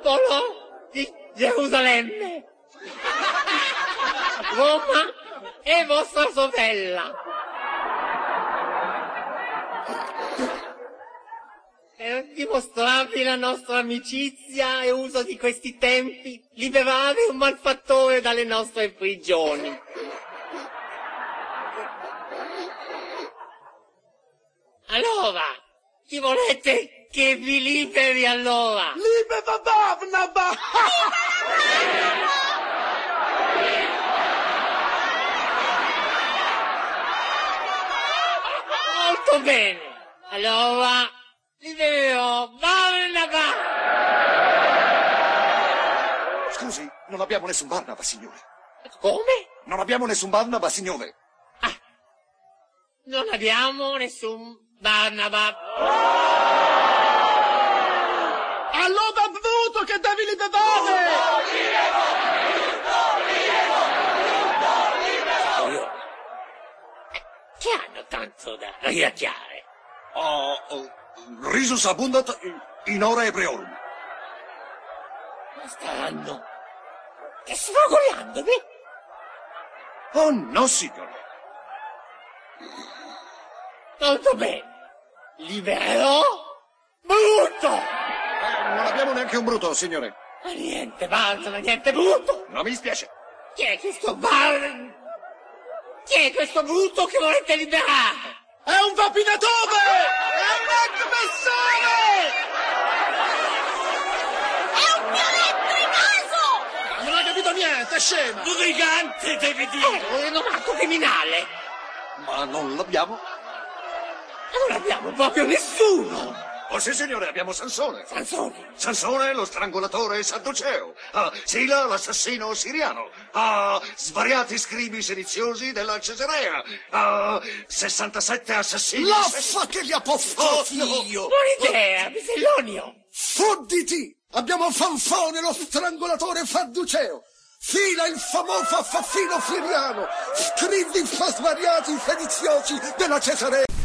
popolo di Gerusalemme. Roma è vostra sorella. Per dimostrarvi la nostra amicizia e uso di questi tempi, liberare un malfattore dalle nostre prigioni. Allora, chi volete che vi liberi allora? Molto bene. Allora, libererò Barnaba. Scusi, non abbiamo nessun Barnaba, signore. Come? Non abbiamo nessun Barnaba, signore. Ah, non abbiamo nessun Barnaba. Allora appunto che devi liberare! Che hanno tanto da riacchiare? Risus abundat in ora ebreorum. Ma staranno sfogoliandomi? Oh no, signore. Molto bene. Libererò Brutto. Non abbiamo neanche un Bruto, signore. Ma niente Barnaba, niente Brutto. Non mi dispiace. Chi è questo Barnaba? Chi è questo Brutto che volete liberare? È un rapinatore! È un aggressore! È un violetto in naso! Non ha capito niente, scema! Un brigante, devi dire! Un rinomato criminale! Ma non l'abbiamo. Non abbiamo proprio nessuno! Oh sì, signore, abbiamo Sansone. Sansone! Sansone, lo strangolatore sadduceo. Sila, l'assassino siriano. Svariati scribi sediziosi della Cesarea. 67 assassini. L'affa che gli ha poffati! Dio! Buona idea, Bisellonio! Fodditi! Abbiamo Fanfone, lo strangolatore sadduceo! Fila, il famoso assassino siriano! Scrivi svariati sediziosi della Cesarea!